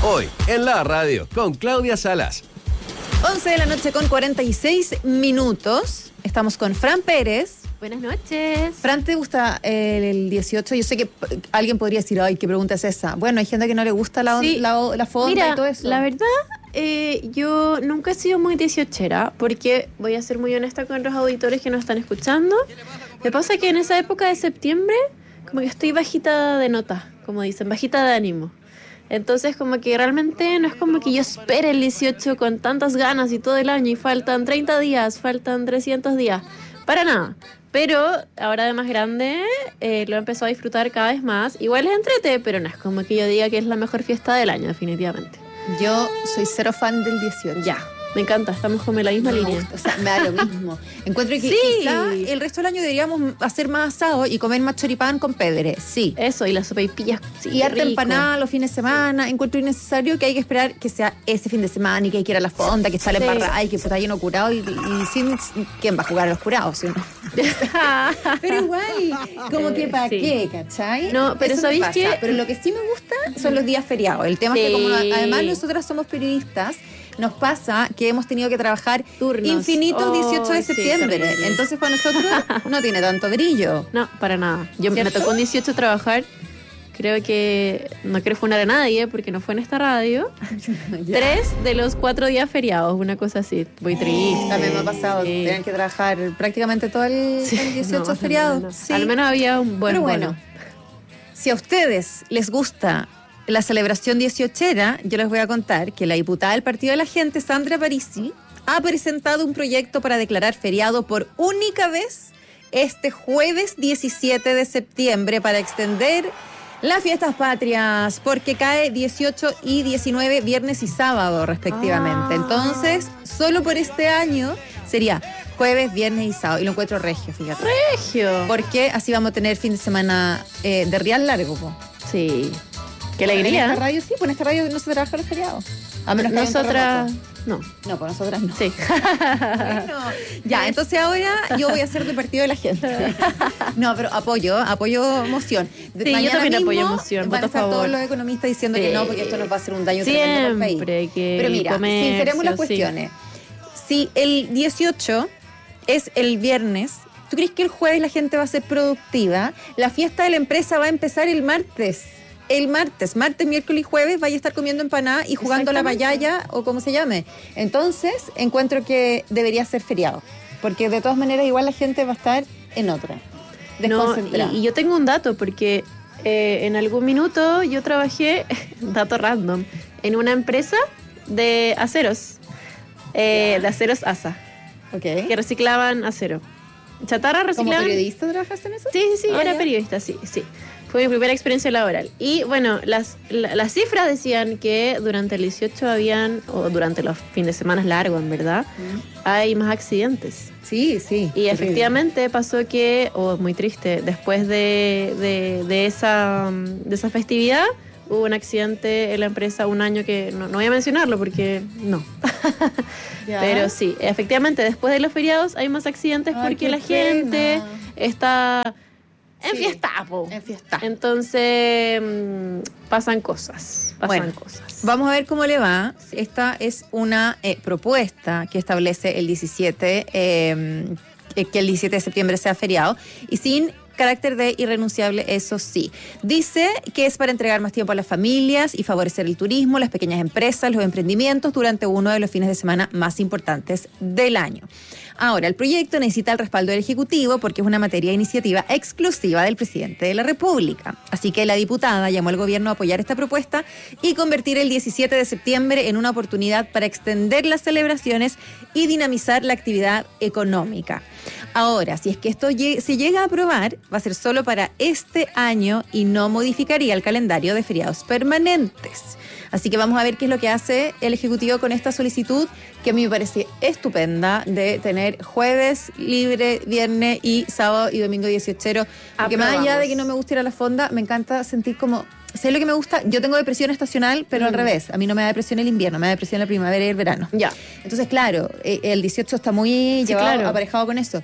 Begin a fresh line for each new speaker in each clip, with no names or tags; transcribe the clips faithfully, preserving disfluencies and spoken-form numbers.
Hoy, en la radio, con Claudia Salas.
once de la noche con cuarenta y seis minutos. Estamos con Fran Pérez.
Buenas noches.
Fran, ¿te gusta el, el dieciocho? Yo sé que alguien podría decir, ay, ¿qué pregunta es esa? Bueno, hay gente que no le gusta la,
sí.
la, la fonda
Mira,
y todo eso.
La verdad, eh, yo nunca he sido muy dieciochera, porque voy a ser muy honesta con los auditores que nos están escuchando. Me pasa que en esa época de septiembre, como que estoy bajita de nota, como dicen, bajita de ánimo. Entonces, como que realmente no es como que yo espere el dieciocho con tantas ganas y todo el año y faltan treinta días, faltan trescientos días. Para nada. Pero ahora de más grande eh, lo he empezado a disfrutar cada vez más. Igual es entrete, pero no es como que yo diga que es la mejor fiesta del año, definitivamente.
Yo soy cero fan del dieciocho.
Ya, me encanta, estamos como en la misma
No me
línea.
gusta, o sea, me da lo mismo. Encuentro que
Sí.
quizá el resto del año deberíamos hacer más asado y comer más choripán con pedre, sí.
Eso, y las sopaipillas, sí,
Y harta
rico.
empanada los fines de semana. Encuentro innecesario que hay que esperar que sea ese fin de semana y que hay que ir a la fonda, que sale
Sí.
embarrada y que está lleno curado y, y sin... ¿Quién va a jugar a los curados? Si no? Pero igual, como que para
Sí.
qué, ¿cachai?
No, pero
Eso me
¿sabéis
pasa.
qué?
Pero lo que sí me gusta son los días feriados. El tema es que
Sí.
como además nosotras somos periodistas, nos pasa que hemos tenido que trabajar
Turnos.
infinitos
Oh,
dieciocho de
sí,
septiembre.
terrible.
Entonces para nosotros no tiene tanto brillo.
No, para nada. Yo me
¿Cierto?
tocó un dieciocho trabajar. Creo que no quiero funar a nadie porque no fue en esta radio.
Ya.
Tres de los cuatro días feriados, una cosa así. Muy triste.
También me ha pasado
Sí.
tener que trabajar prácticamente todo el,
Sí,
el dieciocho
no,
feriado.
no, no.
Sí.
Al menos había un buen
Pero bueno,
bono.
si a ustedes les gusta la celebración dieciochera, yo les voy a contar que la diputada del Partido de la Gente, Sandra Parisi, ha presentado un proyecto para declarar feriado por única vez este jueves diecisiete de septiembre para extender las fiestas patrias, porque cae dieciocho y diecinueve, viernes y sábado respectivamente.
Ah.
Entonces, solo por este año sería jueves, viernes y sábado. Y lo encuentro regio, fíjate.
Regio.
Porque así vamos a tener fin de semana eh, de real largo, po.
Sí. Qué
En
alegría.
esta radio sí, pues en esta radio no se trabaja los feriados. A menos que haya un
Nosotras,
terremoto.
no.
No, pues nosotras no.
Sí.
Bueno, ya, entonces ahora yo voy a ser del Partido de la Gente. No, pero apoyo, apoyo moción. De-
Sí, yo
mañana
también
mismo
apoyo moción,
Van a
voto a
estar
favor.
todos los economistas diciendo
Sí.
que no, porque esto nos va a hacer un daño tremendo para el país.
Siempre que
Pero mira,
comercio,
sinceremos las
sí.
cuestiones. Si el dieciocho es el viernes, ¿tú crees que el jueves la gente va a ser productiva? La fiesta de la empresa va a empezar el martes. El martes, martes, miércoles y jueves vaya a estar comiendo empanada y jugando a la
Exactamente.
payaya o como se llame. Entonces, encuentro que debería ser feriado. Porque de todas maneras igual la gente va a estar en otra.
No,
Desconcentrada.
y, y yo tengo un dato, porque eh, en algún minuto yo trabajé, dato random, en una empresa de aceros, eh, de aceros ASA,
Ok.
que reciclaban acero. Chatarra
¿Como
reciclaban.
periodista trabajaste en eso?
Sí, sí, sí,
Ah,
era
ya.
periodista, sí, sí. Fue mi primera experiencia laboral. Y bueno, las, la- las cifras decían que durante el dieciocho habían, o durante los fines de semana largos, en verdad, hay más accidentes.
Sí, sí.
Y efectivamente pasó que, oh, muy triste, después de, de, de, esa, mm, de esa festividad, hubo un accidente en la empresa un año que no, no voy a mencionarlo porque no.
Ya.
Pero sí, efectivamente, después de los feriados hay más accidentes
Ay,
porque
qué
la gente
pena.
está en
Sí,
fiesta, po.
en fiesta.
Entonces mm, pasan cosas, pasan
Bueno,
cosas.
Vamos a ver cómo le va. Esta es una eh, propuesta que establece el diecisiete, eh, que el diecisiete de septiembre sea feriado y sin carácter de irrenunciable, eso sí. Dice que es para entregar más tiempo a las familias y favorecer el turismo, las pequeñas empresas, los emprendimientos durante uno de los fines de semana más importantes del año. Ahora, el proyecto necesita el respaldo del Ejecutivo porque es una materia de iniciativa exclusiva del presidente de la República. Así que la diputada llamó al gobierno a apoyar esta propuesta y convertir el diecisiete de septiembre en una oportunidad para extender las celebraciones y dinamizar la actividad económica. Ahora, si es que esto se llega a aprobar, va a ser solo para este año y no modificaría el calendario de feriados permanentes. Así que vamos a ver qué es lo que hace el Ejecutivo con esta solicitud, que a mí me parece estupenda, de tener jueves libre, viernes y sábado y domingo dieciochero. Porque más allá de que no me guste ir a la fonda, me encanta sentir como... ¿Sé lo que me gusta? Yo tengo depresión estacional, pero mm. al revés. A mí no me da depresión el invierno, me da depresión la primavera y el verano.
Ya.
Entonces, claro, el dieciocho está muy sí, llevado, claro. aparejado con eso.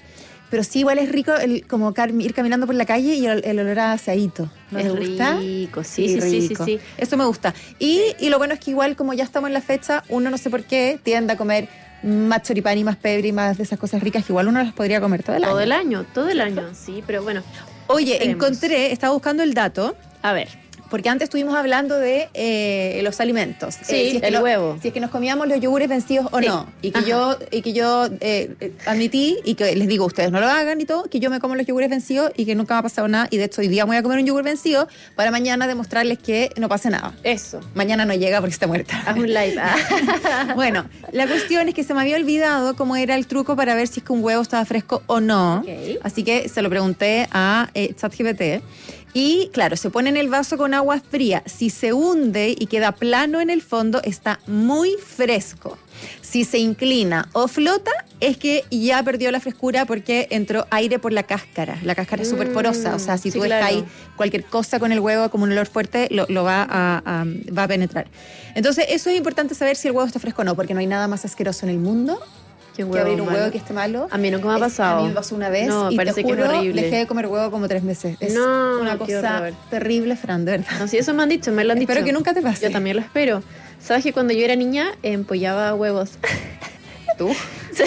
Pero sí, igual es rico el, como car- ir caminando por la calle y el, el olor a asadito. ¿No
es
te gusta?
rico, sí, sí, sí, sí,
rico.
sí.
Eso me gusta. Y, y lo bueno es que igual, como ya estamos en la fecha, uno no sé por qué tiende a comer más choripán y más pebre y más de esas cosas ricas que igual uno las podría comer todo el año.
Todo el año, todo el año, sí, pero bueno.
Oye,
Esperemos.
encontré, estaba buscando el dato,
A ver,
porque antes estuvimos hablando de eh, los alimentos.
Sí,
Eh, si es que
el
lo-
huevo.
Si es que nos comíamos los yogures vencidos o
Sí.
no. Y que
Ajá.
yo, y que yo eh, eh, admití, y que les digo, ustedes no lo hagan y todo, que yo me como los yogures vencidos y que nunca me ha pasado nada. Y de hecho hoy día voy a comer un yogur vencido para mañana demostrarles que no pase nada.
eso.
Mañana no llega porque está muerta.
Haz un live. Ah.
Bueno, la cuestión es que se me había olvidado cómo era el truco para ver si es que un huevo estaba fresco o no.
Ok.
Así que se lo pregunté a eh, ChatGPT. Y claro, se pone en el vaso con agua fría. Si se hunde y queda plano en el fondo, está muy fresco. Si se inclina o flota, es que ya perdió la frescura porque entró aire por la cáscara. La cáscara es súper porosa, o sea, si
sí,
tú dejas
claro.
ahí cualquier cosa con el huevo como un olor fuerte, lo, lo va, a, a- va a penetrar. Entonces, eso es importante saber si el huevo está fresco o no, porque no hay nada más asqueroso en el mundo
Qué
que abrir un
malo.
huevo que esté malo.
A mí nunca me ha
Es-
pasado.
A mí me pasó una vez
No,
y
parece
te
que es
juro,
horrible.
dejé de comer huevo como tres meses. Es
No,
una
qué
cosa
horror.
terrible, Fran, de verdad.
No, sí, eso me han dicho, me lo han
Espero
dicho.
que nunca te pase.
Yo también lo espero. ¿Sabes que cuando yo era niña empollaba huevos?
¿Tú?
Sí.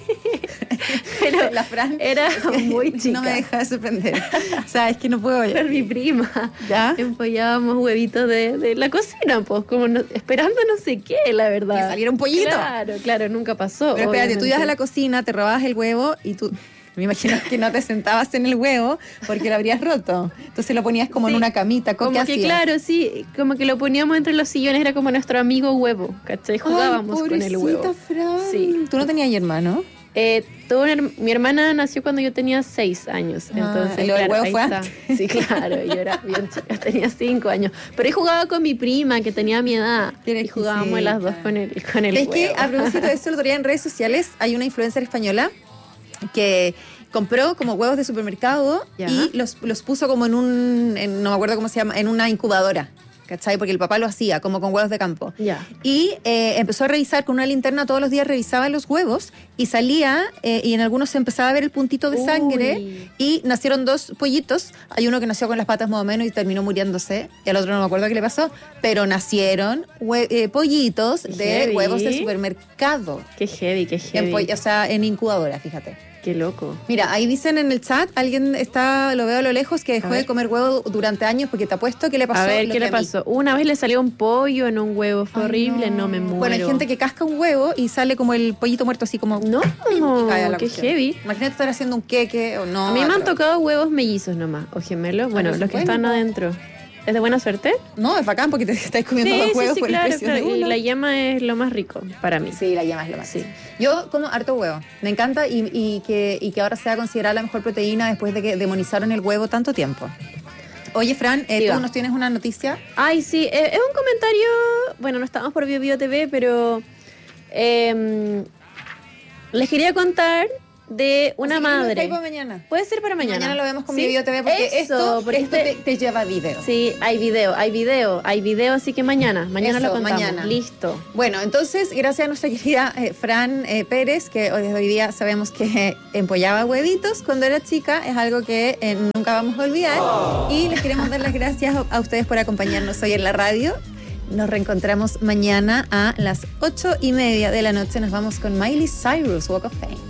Pero
La Fran
era
es que
muy chica.
No me deja de sorprender. O sea, es que no puedo
Con
ver.
mi prima.
¿Ya?
Empollábamos huevitos de, de la cocina, pues, como no- esperando no sé qué, la verdad.
Que saliera un pollito.
Claro, claro, nunca pasó.
Pero espérate, tú
obviamente.
ibas a la cocina, te robabas el huevo y tú... Me imagino que no te sentabas en el huevo porque lo habrías roto. Entonces lo ponías como
Sí,
en una camita. ¿Cómo
Como
qué
que
hacías?
claro, sí, como que lo poníamos entre los sillones, era como nuestro amigo huevo, ¿cachai? Jugábamos
Ay,
con el huevo.
pobrecita Fran.
Sí.
Tú no tenías hermano.
Eh, tuve una her- mi hermana nació cuando yo tenía seis años,
Ah,
entonces
y lo del
claro,
huevo
ahí
fue
está.
antes.
Sí, claro, yo era bien chica, tenía cinco años. Pero ahí jugaba con mi prima, que tenía mi edad,
Qué
y jugábamos las dos con el, con el
Es
huevo.
que a propósito de eso, el otro día en redes sociales hay una influencer española que compró como huevos de supermercado
Ya.
y los, los puso como en un, en- no me acuerdo cómo se llama, en una incubadora, ¿cachai? Porque el papá lo hacía como con huevos de campo.
Ya.
Y eh, empezó a revisar con una linterna todos los días, revisaba los huevos y salía eh, y en algunos se empezaba a ver el puntito de
Uy.
sangre y nacieron dos pollitos. Hay uno que nació con las patas más o menos y terminó muriéndose y al otro no me acuerdo qué le pasó, pero nacieron hue- eh, pollitos de
Heavy.
huevos de supermercado.
Qué heavy, qué
En
heavy.
poll- o sea, en incubadora, fíjate.
Qué loco.
Mira, ahí dicen en el chat, alguien está, lo veo a lo lejos, que dejó
A ver.
de comer huevo durante años porque te apuesto que le pasó
A ver,
lo
¿qué
que
le
a mí.
pasó? Una vez le salió un pollo en un huevo, fue
Ay,
horrible, no. me muero.
Bueno, hay gente que casca un huevo y sale como el pollito muerto así como...
No,
y cae a la
qué
cuestión.
heavy.
Imagínate estar haciendo un queque o no.
A mí me han
pero-
tocado huevos mellizos nomás, o gemelos, bueno,
pero
los que
bueno,
están
po.
adentro. ¿Es de buena suerte?
No, es bacán porque te estáis comiendo
Sí,
dos
sí,
huevos
sí,
por
claro,
el precio
claro.
de
Y
uno.
la yema es lo más rico para mí.
Sí, la llama es lo más.
Sí.
Yo como harto huevo. Me encanta y, y que, y que ahora sea considerada la mejor proteína después de que demonizaron el huevo tanto tiempo. Oye, Fran, eh,
Diga.
tú nos tienes una noticia.
Ay, sí, eh, es un comentario, bueno, no estamos por Bio Bio T V, pero eh, les quería contar de una
Así que lo
madre.
dejáis para mañana.
Puede ser para mañana.
Mañana lo vemos con
¿Sí?
Bio Bio T V porque
Eso,
esto,
porque
esto
este-
te, te lleva video.
Sí, hay video, hay video, hay video, así que mañana, mañana
Eso,
lo contamos.
mañana.
Listo.
Bueno, entonces, gracias a nuestra querida eh, Fran eh, Pérez, que hoy, desde hoy día sabemos que eh, empollaba huevitos cuando era chica, es algo que eh, nunca vamos a olvidar. Y les queremos dar las gracias a, a ustedes por acompañarnos hoy en la radio. Nos reencontramos mañana a las ocho y media de la noche. Nos vamos con Miley Cyrus, Walk of Fame.